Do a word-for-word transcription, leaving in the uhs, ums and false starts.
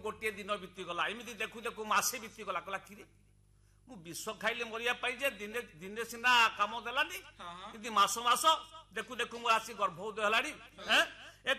गोटे दिन बीतीगला एमती देखु देखु मसे बीतीगला कहला कि मु विष खाइले मरिया दिने दिने सिना काम देलानी कि मास मास देखु देखु आसी गर्भोदय है